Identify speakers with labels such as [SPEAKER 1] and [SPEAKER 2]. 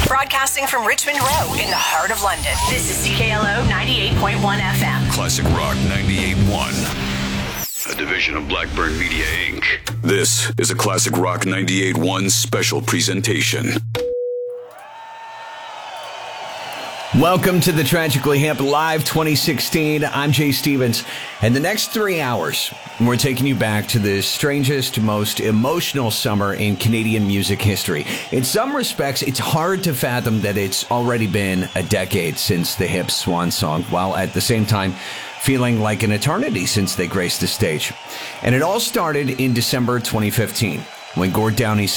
[SPEAKER 1] Broadcasting from Richmond Road in the heart of London. This is CKLO 98.1 FM.
[SPEAKER 2] Classic Rock 98.1. A division of Blackburn Media, Inc. This is a Classic Rock 98.1 special presentation.
[SPEAKER 3] Welcome to the Tragically Hip Live 2016. I'm Jay Stevens. And the next 3 hours, we're taking you back to the strangest, most emotional summer in Canadian music history. In some respects, it's hard to fathom that it's already been a decade since the Hip's swan song, while at the same time feeling like an eternity since they graced the stage. And it all started in December 2015, when Gord Downie